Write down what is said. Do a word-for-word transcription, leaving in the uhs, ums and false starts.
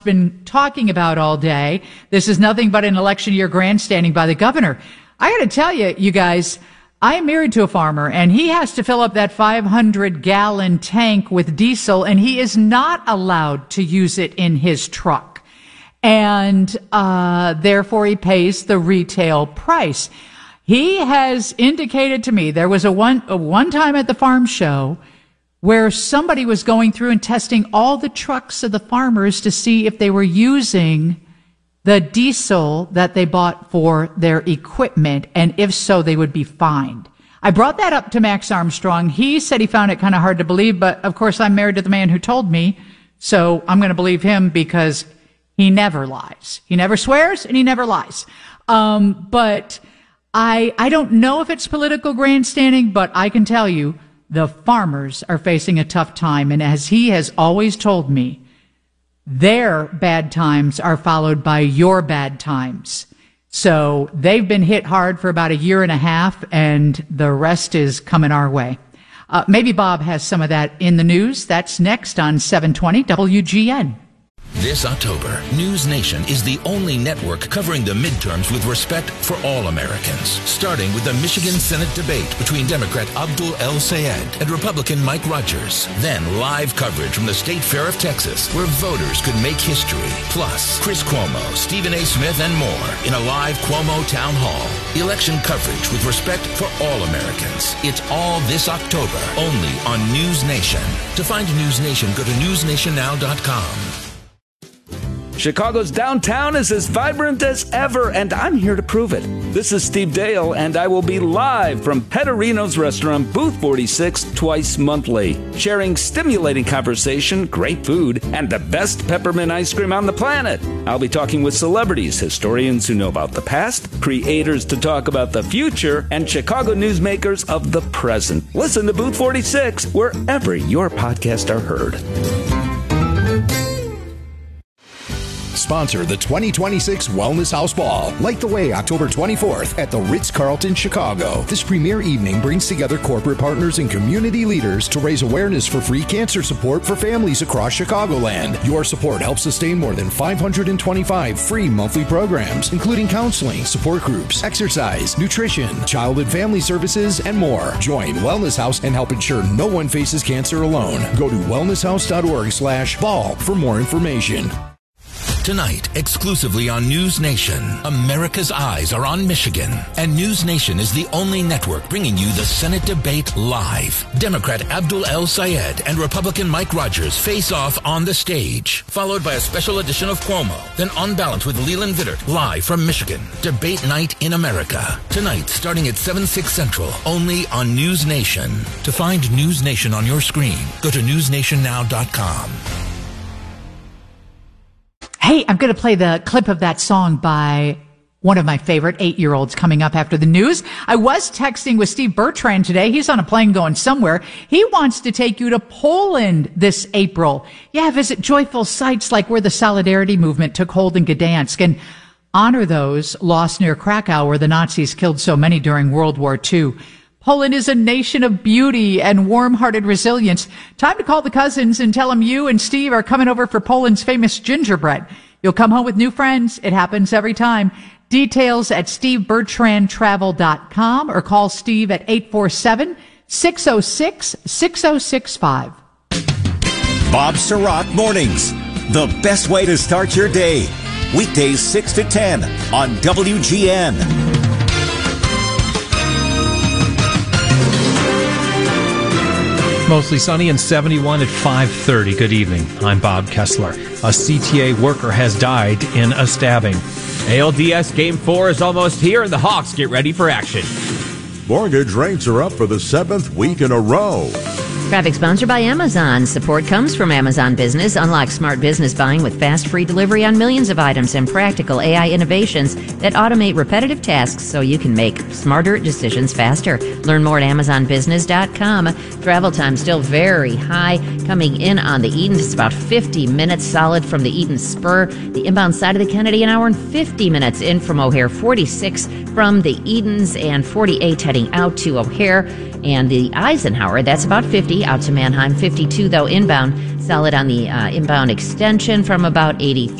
been talking about all day. This is nothing but an election year grandstanding by the governor. I got to tell you, you guys, I am married to a farmer, and he has to fill up that five hundred gallon tank with diesel, and he is not allowed to use it in his truck. And uh therefore, he pays the retail price. He has indicated to me there was a one a one time at the farm show where somebody was going through and testing all the trucks of the farmers to see if they were using the diesel that they bought for their equipment, and if so, they would be fined. I brought that up to Max Armstrong. He said he found it kind of hard to believe, but of course I'm married to the man who told me, so I'm going to believe him because he never lies. He never swears and he never lies. Um, but I, I don't know if it's political grandstanding, but I can tell you the farmers are facing a tough time. And as he has always told me, their bad times are followed by your bad times. So they've been hit hard for about a year and a half, and the rest is coming our way. Uh, maybe Bob has some of that in the news. That's next on seven twenty W G N. This October, News Nation is the only network covering the midterms with respect for all Americans, starting with the Michigan Senate debate between Democrat Abdul El-Sayed and Republican Mike Rogers. Then live coverage from the State Fair of Texas, where voters could make history. Plus, Chris Cuomo, Stephen A. Smith, and more in a live Cuomo Town Hall. Election coverage with respect for all Americans. It's all this October, only on News Nation. To find News Nation, go to news nation now dot com. Chicago's downtown is as vibrant as ever, and I'm here to prove it. This is Steve Dale, and I will be live from Petterino's restaurant, Booth forty-six, twice monthly, sharing stimulating conversation, great food, and the best peppermint ice cream on the planet. I'll be talking with celebrities, historians who know about the past, creators to talk about the future, and Chicago newsmakers of the present. Listen to Booth forty-six wherever your podcasts are heard. Sponsor the twenty twenty-six Wellness House Ball. Light the way October twenty-fourth at the Ritz-Carlton, Chicago. This premier evening brings together corporate partners and community leaders to raise awareness for free cancer support for families across Chicagoland. Your support helps sustain more than five hundred twenty-five free monthly programs, including counseling, support groups, exercise, nutrition, child and family services, and more. Join Wellness House and help ensure no one faces cancer alone. Go to wellness house dot org slash ball for more information. Tonight, exclusively on News Nation, America's eyes are on Michigan, and News Nation is the only network bringing you the Senate debate live. Democrat Abdul El-Sayed and Republican Mike Rogers face off on the stage, followed by a special edition of Cuomo, then On Balance with Leland Vittert, live from Michigan. Debate night in America. Tonight, starting at seven, six Central, only on News Nation. To find News Nation on your screen, go to news nation now dot com. Hey, I'm going to play the clip of that song by one of my favorite eight-year-olds coming up after the news. I was texting with Steve Bertrand today. He's on a plane going somewhere. He wants to take you to Poland this April. Yeah, visit joyful sites like where the Solidarity movement took hold in Gdansk and honor those lost near Krakow where the Nazis killed so many during World War Two. Poland is a nation of beauty and warm-hearted resilience. Time to call the cousins and tell them you and Steve are coming over for Poland's famous gingerbread. You'll come home with new friends. It happens every time. Details at steve bertrand travel dot com or call Steve at eight four seven, six oh six, six oh six five. Bob Sirott Mornings, the best way to start your day. Weekdays six to ten on W G N. Mostly sunny and seventy-one at five thirty. Good evening. I'm Bob Kessler. A C T A worker has died in a stabbing. A L D S Game four is almost here, and the Hawks get ready for action. Mortgage rates are up for the seventh week in a row. Traffic sponsored by Amazon. Support comes from Amazon Business. Unlock smart business buying with fast, free delivery on millions of items and practical A I innovations that automate repetitive tasks so you can make smarter decisions faster. Learn more at amazon business dot com. Travel time still very high. Coming in on the Eden, it's about fifty minutes solid from the Eden Spur. The inbound side of the Kennedy, an hour and fifty minutes in from O'Hare. forty-six from the Edens and forty-eight heading out to O'Hare. And the Eisenhower, that's about fifty. forty out to Mannheim. fifty-two, though, inbound. Solid on the uh, inbound extension from about eighty-three.